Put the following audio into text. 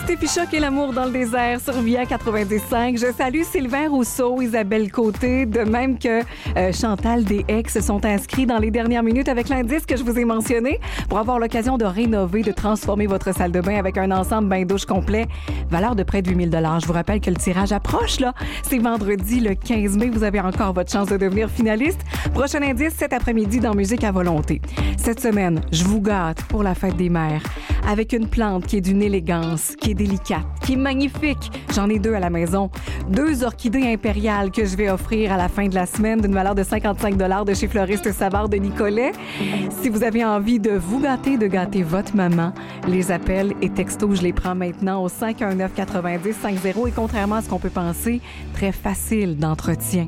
Stéphie Choc et l'amour dans le désert sur Via 90.5. Je salue Sylvain Rousseau, Isabelle Côté, de même que Chantal Deshaies se sont inscrits dans les dernières minutes avec l'indice que je vous ai mentionné pour avoir l'occasion de rénover, de transformer votre salle de bain avec un ensemble bain-douche complet. Valeur de près de 8 000 $. Je vous rappelle que le tirage approche, là. C'est vendredi, le 15 mai. Vous avez encore votre chance de devenir finaliste. Prochain indice, cet après-midi dans Musique à volonté. Cette semaine, je vous gâte pour la fête des mères avec une plante qui est d'une élégance, qui est délicate, qui est magnifique. J'en ai 2 à la maison. 2 orchidées impériales que je vais offrir à la fin de la semaine d'une valeur de 55 $ de chez Fleuriste Savard de Nicolet. Si vous avez envie de vous gâter, de gâter votre maman, les appels et textos, je les prends maintenant au 519 90 50 et contrairement à ce qu'on peut penser, très facile d'entretien.